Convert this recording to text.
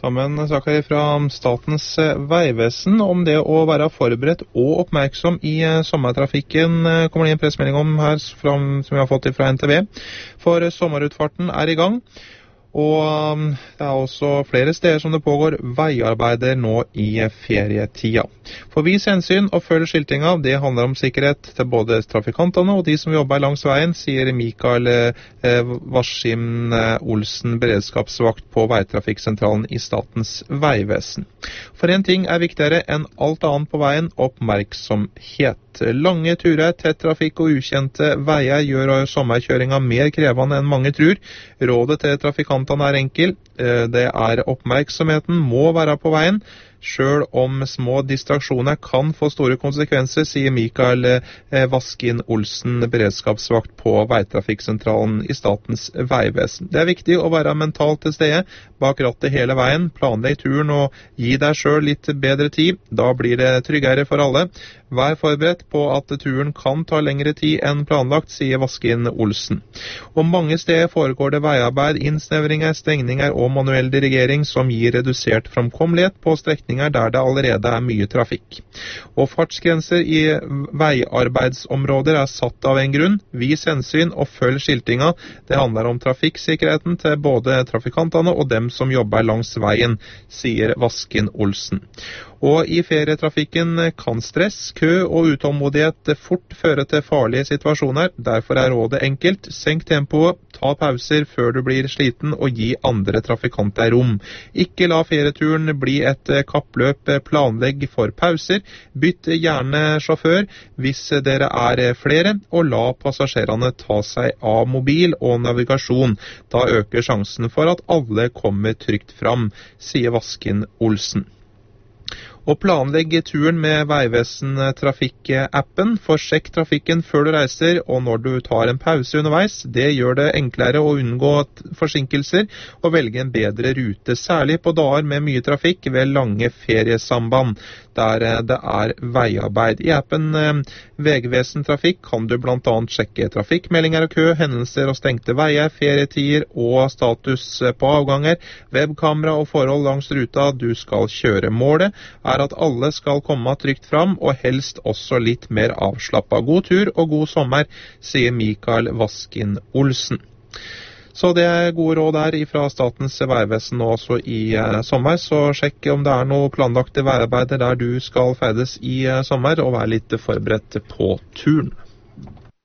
Ta med en sak her fra Statens vegvesen om det å være forberedt og oppmerksom i sommertrafikken. Kommer det en pressmelding om her som vi har fått fra NTV. For sommerutfarten er i gang. Og det er også flere steder som det pågår veiarbeider nå i ferietida. For vis hensyn og følg skiltinga, det handler om sikkerhet til både trafikantene og de som jobber langs veien, sier Mikael Waskim Olsen, beredskapsvakt på Veitrafikksentralen i Statens vegvesen. For en ting er viktigere enn alt annet på veien: oppmerksomhet. Lange turer, tett trafikk og ukjente veier gjør sommerkjøringa mer krevende enn mange tror. Rådet til trafikantene er enkel. Det er oppmerksomheten må være på veien. Selv om små distraksjoner kan få store konsekvenser, sier Mikael Waskim Olsen, beredskapsvakt på Veitrafikksentralen i Statens vegvesen. Det er viktig å være mentalt til stede bak rattet hele veien. Planlegg turen og gi deg selv litt bedre tid. Da blir det tryggere for alle. Vær forberedt på at turen kan ta lengre tid enn planlagt, sier Waskim Olsen. Og mange steder foregår det veiarbeid, innsnevringer, stengninger og manuell dirigering som gir redusert framkommelighet på strekninger der det allerede er mye trafikk. Og fartsgrenser i veiarbeidsområder er satt av en grunn. Vis hensyn og følg skiltinga. Det handler om trafikksikkerheten til både trafikantene og dem som jobber langs veien, sier Waskim Olsen. Og i ferietrafikken kan stress, kø og utålmodighet fort føre til farlige situasjoner. Derfor er rådet enkelt: senk tempoet, ta pauser før du blir sliten og gi andre trafikanter rom. Ikke la ferieturen bli et kappløp, planlegg for pauser. Bytt gjerne sjåfør hvis dere er flere, og la passasjerene ta seg av mobil og navigasjon. Da øker sjansen for at alle kommer trygt fram, sier Waskim Olsen. Og planlegg turen med Vegvesen Trafikk-appen. Forsjekk trafikken før du reiser, og når du tar en pause underveis. Det gjør det enklere å unngå forsinkelser og velge en bedre rute, særlig på dager med mye trafikk ved lange feriesamband der det er veiarbeid. I appen Vegvesen Trafikk kan du blant annet sjekke trafikkmeldinger og kø, hendelser og stengte veier, ferietider og status på avganger, webkamera og forhold langs ruta du skal kjøre. Målet er at alle skal komme trygt fram, og helst også litt mer avslappet. God tur og god sommer, sier Mikael Waskim Olsen. Så det er gode råd der fra Statens vegvesen også i sommer, så sjekk om det er noe planlagte veiarbeider der du skal ferdes i sommer, og vær litt forberedt på turen.